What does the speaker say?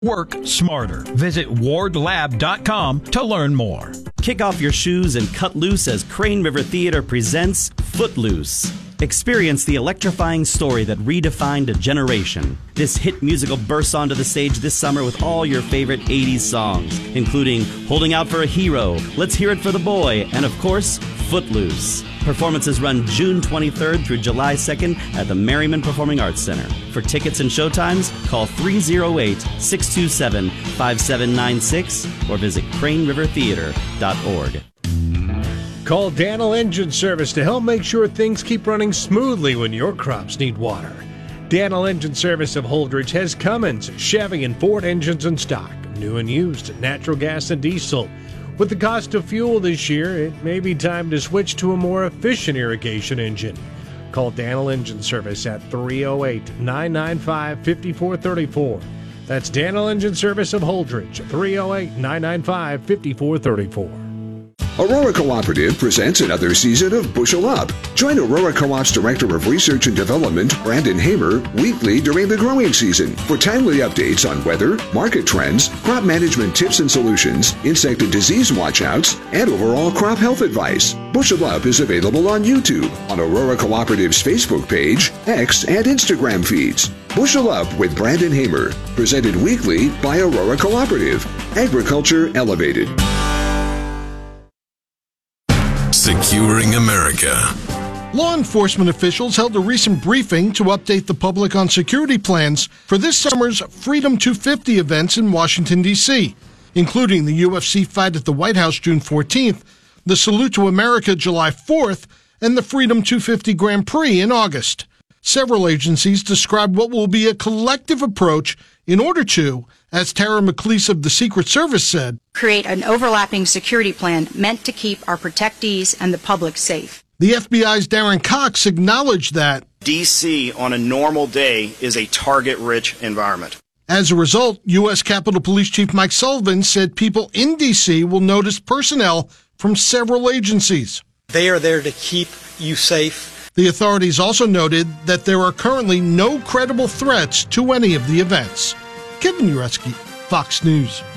Work smarter. Visit wardlab.com to learn more. Kick off your shoes and cut loose as Crane River Theater presents Footloose. Experience the electrifying story that redefined a generation. This hit musical bursts onto the stage this summer with all your favorite 80s songs, including Holding Out for a Hero, Let's Hear It for the Boy, and of course, Footloose. Performances run June 23rd through July 2nd at the Merriman Performing Arts Center. For tickets and showtimes, call 308-627-5796 or visit cranerivertheater.org. Call Daniel Engine Service to help make sure things keep running smoothly when your crops need water. Daniel Engine Service of Holdridge has Cummins, Chevy, and Ford engines in stock, new and used, natural gas and diesel. With the cost of fuel this year, it may be time to switch to a more efficient irrigation engine. Call Daniel Engine Service at 308-995-5434. That's Daniel Engine Service of Holdridge, 308-995-5434. Aurora Cooperative presents another season of Bushel Up. Join Aurora Co-op's Director of Research and Development, Brandon Hamer, weekly during the growing season for timely updates on weather, market trends, crop management tips and solutions, insect and disease watchouts, and overall crop health advice. Bushel Up is available on YouTube, on Aurora Cooperative's Facebook page, X, and Instagram feeds. Bushel Up with Brandon Hamer, presented weekly by Aurora Cooperative. Agriculture Elevated. Securing America. Law enforcement officials held a recent briefing to update the public on security plans for this summer's Freedom 250 events in Washington, D.C., including the UFC fight at the White House June 14th, the Salute to America July 4th, and the Freedom 250 Grand Prix in August. Several agencies described what will be a collective approach in order to, as Tara McLeese of the Secret Service said, create an overlapping security plan meant to keep our protectees and the public safe. The FBI's Darren Cox acknowledged that D.C. on a normal day is a target-rich environment. As a result, U.S. Capitol Police Chief Mike Sullivan said people in D.C. will notice personnel from several agencies. They are there to keep you safe. The authorities also noted that there are currently no credible threats to any of the events. Kevin Uretsky, Fox News.